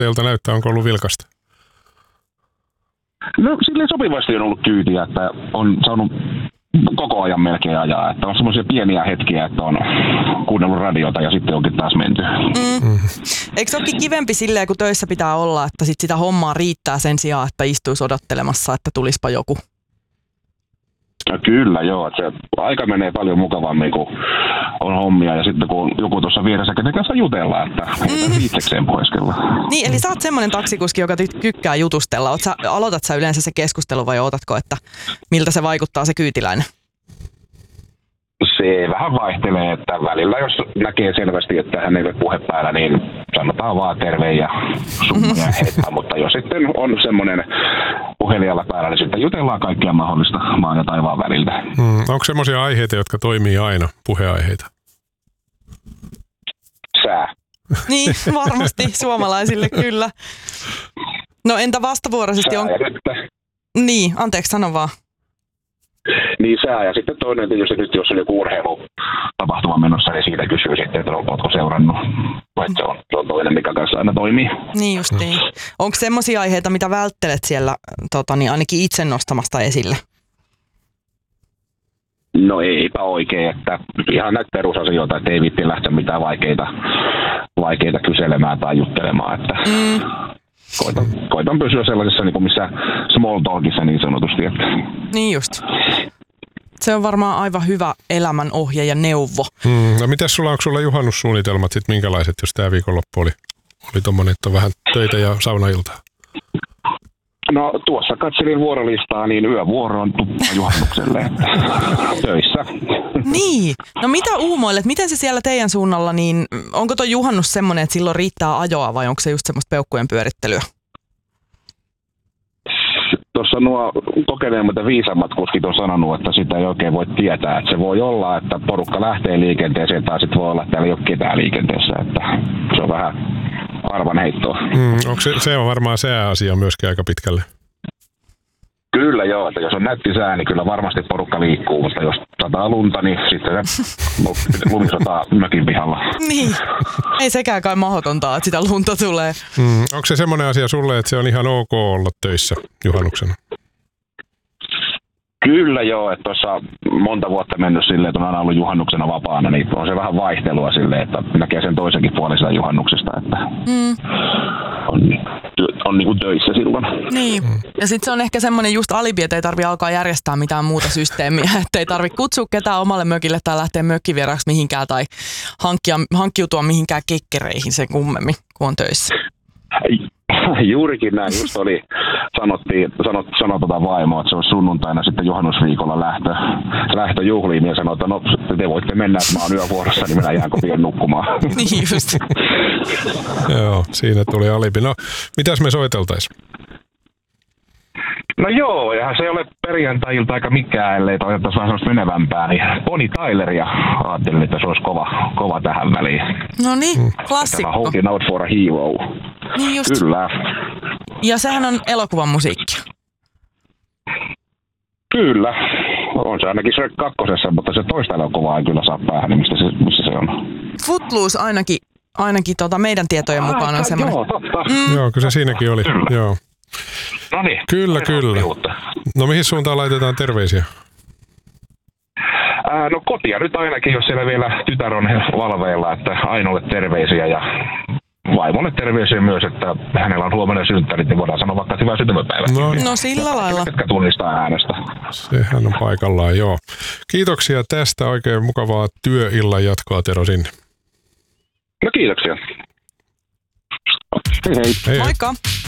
teiltä näyttää? Onko ollut vilkasta? No silleen sopivasti on ollut kyytiä, että on saanut koko ajan melkein ajaa. Että on semmoisia pieniä hetkiä, että on kuunnellut radiota ja sitten onkin taas menty. Eikö se olekin kivempi silleen, kun töissä pitää olla, että sit sitä hommaa riittää sen sijaan, että istuisi odottelemassa, että tulispa joku? No kyllä joo, että se aika menee paljon mukavammin, kun on hommia ja sitten kun joku tuossa vieressä, kenen kanssa jutellaan, että ei itsekseen pohdiskella. Niin, eli sä oot semmoinen taksikuski, joka tykkää jutustella. Aloitat sä yleensä se keskustelu vai ootatko, että miltä se vaikuttaa se kyytiläinen? Se vähän vaihtelee, että välillä jos näkee selvästi, että hän ei ole puhe päällä, niin sanotaan vaan terve ja summa ja heittää. Mutta jos sitten on semmoinen puhelijalla päällä, niin sitten jutellaan kaikkia mahdollista maan ja taivaan väliltä. Onko semmoisia aiheita, jotka toimii aina, puheaiheita? Sää. Niin, varmasti suomalaisille kyllä. No entä vastavuoroisesti on... Niin, anteeksi, sano vaan. Niin sää, ja sitten toinen tietysti nyt, jos on joku urheilutapahtuma menossa, niin siitä kysyy sitten, että oletko seurannut. Se on toinen, mikä kanssa aina toimii. Niin justiin. Onko semmoisia aiheita, mitä välttelet siellä ainakin itse nostamasta esille? No eipä oikein, että ihan näitä perusasioita, että ei viitti lähteä mitään vaikeita kyselemään tai juttelemaan, että... Koitan pysyä sellaisessa, niin kuin missä small talkissa niin sanotusti. Että. Niin just. Se on varmaan aivan hyvä elämän ohje ja neuvo. No mitäs onko sulla juhannussuunnitelmat sitten minkälaiset, jos tämä viikonloppu oli tommonen, että on vähän töitä ja saunailtaa? No tuossa katselin vuorolistaa, niin yövuoro on tuppa juhannukselle töissä. Niin, no mitä uumoilet? Miten se siellä teidän suunnalla, niin onko tuo juhannus semmoinen, että silloin riittää ajoa vai onko se just semmoista peukkujen pyörittelyä? Tuossa nuo kokeneemmat ja viisammat kuskit on sanonut, että sitä ei oikein voi tietää. Että se voi olla, että porukka lähtee liikenteeseen tai sitten voi olla, että täällä ei ole ketään liikenteessä. Että se on vähän arvan heittoa. Onko se on varmaan sääasia myöskin aika pitkälle? Kyllä joo, että jos on nätti sää, niin kyllä varmasti porukka liikkuu, mutta jos sataa lunta, niin sitten se lumi sataa mökin pihalla. Niin, ei sekään kai mahdotonta, että sitä lunta tulee. Onko se semmoinen asia sulle, että se on ihan ok olla töissä juhannuksena? Kyllä joo, että tuossa monta vuotta mennyt silleen, että on aina ollut juhannuksena vapaana, niin on se vähän vaihtelua silleen, että näkee sen toisenkin puolen sitä juhannuksesta, että on niin kuin töissä silloin. Niin, ja sitten se on ehkä semmoinen just alibi, että ei tarvitse alkaa järjestää mitään muuta systeemiä, että ei tarvitse kutsua ketään omalle mökille tai lähteä mökkivieraaksi mihinkään tai hankkiutua mihinkään kekkereihin sen kummemmin, kun on töissä. Juurikin näin, just oli, sanoi vaimoa, että se on sunnuntaina sitten juhannusviikolla lähtö juhliin ja sanoi, että no te voitte mennä, että mä oon yövuorossa, niin minä jään kotiin nukkumaan. Niin just. Joo, siinä tuli alibi. No, mitäs me soiteltaisiin? No joo, ja se ei ole perjantai-ilta aika mikään, ellei toivottaisi vähän sellaista menevämpää, niin Bonnie Tyler, ja ajattelin, että se olisi kova tähän väliin. No niin, klassikko. Holding out for a hero. Niin just. Kyllä. Ja sehän on elokuvan musiikki. Kyllä. On se ainakin Shrek 2, mutta se toista elokuvaa ei kyllä saa päähän, niin missä se on. Footloose ainakin meidän tietojen mukaan on semmoinen. Joo, totta. Joo, kyllä se siinäkin oli. Kyllä. Joo. No niin. Kyllä. No mihin suuntaan laitetaan terveisiä? No kotia nyt ainakin, jos siellä vielä tytär on valveilla, että Ainolle terveisiä ja vaimolle terveisiä myös, että hänellä on huomenna synttärit, niin voidaan sanoa vaikka hyvää syntymäpäivää. No sillä lailla. Ketkä tunnistaa äänestä. Sehän on paikallaan, joo. Kiitoksia tästä. Oikein mukavaa työillan jatkoa, Tero, sinne. No kiitoksia. Hei. Moikka.